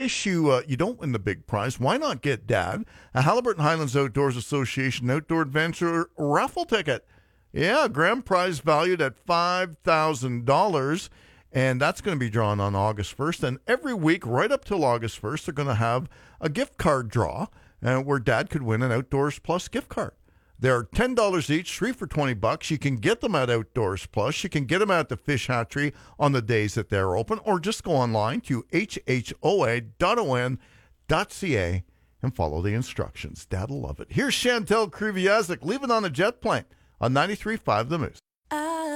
wish you don't win the big prize, why not get Dad a Halliburton Highlands Outdoors Association Outdoor Adventure raffle ticket? Yeah, grand prize valued at $5,000. And that's going to be drawn on August 1st. And every week, right up till August 1st, they're going to have a gift card draw where Dad could win an Outdoors Plus gift card. They're $10 each, 3 for $20. You can get them at Outdoors Plus. You can get them at the Fish Hatchery on the days that they're open, or just go online to hhoa.on.ca and follow the instructions. Dad'll love it. Here's Chantel Kreviazuk leaving on a jet plane on 93.5 The Moose.